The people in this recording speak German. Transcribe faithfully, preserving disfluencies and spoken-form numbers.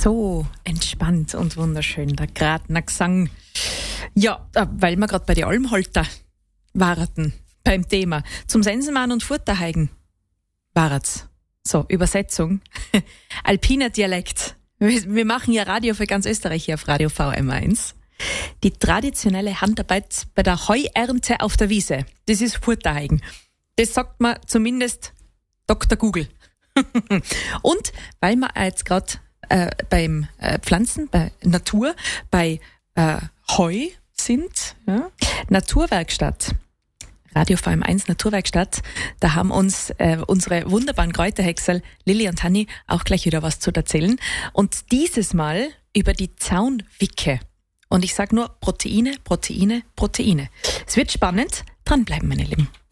So entspannt und wunderschön, der Gratner Gesang. Ja, weil wir gerade bei den Almholter waren, beim Thema. Zum Sensenmann und Furterheigen waren's. So, Übersetzung. Alpiner Dialekt. Wir machen ja Radio für ganz Österreich hier auf Radio V M eins. Die traditionelle Handarbeit bei der Heuernte auf der Wiese. Das ist Furterheigen. Das sagt man zumindest Doktor Google. Und weil wir jetzt gerade äh, beim äh, Pflanzen, bei Natur, bei äh, Heu sind, ja? Naturwerkstatt. Radio V M eins Naturwerkstatt, da haben uns äh, unsere wunderbaren Kräuterhexel Lilly und Hanni auch gleich wieder was zu erzählen. Und dieses Mal über die Zaunwicke. Und ich sage nur Proteine, Proteine, Proteine. Es wird spannend. Dranbleiben, meine Lieben.